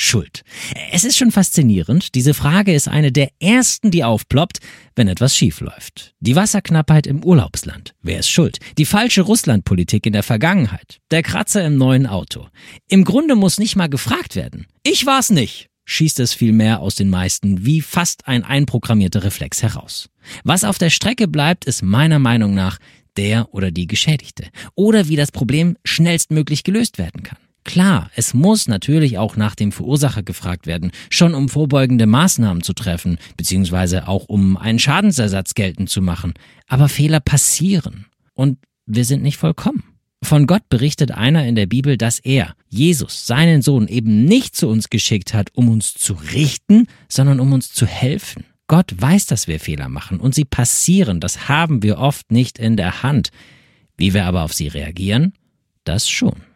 Schuld. Es ist schon faszinierend. Diese Frage ist eine der ersten, die aufploppt, wenn etwas schiefläuft. Die Wasserknappheit im Urlaubsland. Wer ist schuld? Die falsche Russlandpolitik in der Vergangenheit. Der Kratzer im neuen Auto. Im Grunde muss nicht mal gefragt werden. Ich war's nicht, schießt es vielmehr aus den meisten wie fast ein einprogrammierter Reflex heraus. Was auf der Strecke bleibt, ist meiner Meinung nach der oder die Geschädigte. Oder wie das Problem schnellstmöglich gelöst werden kann. Klar, es muss natürlich auch nach dem Verursacher gefragt werden, schon um vorbeugende Maßnahmen zu treffen, beziehungsweise auch um einen Schadensersatz geltend zu machen. Aber Fehler passieren. Und wir sind nicht vollkommen. Von Gott berichtet einer in der Bibel, dass er, Jesus, seinen Sohn eben nicht zu uns geschickt hat, um uns zu richten, sondern um uns zu helfen. Gott weiß, dass wir Fehler machen und sie passieren, das haben wir oft nicht in der Hand. Wie wir aber auf sie reagieren, das schon.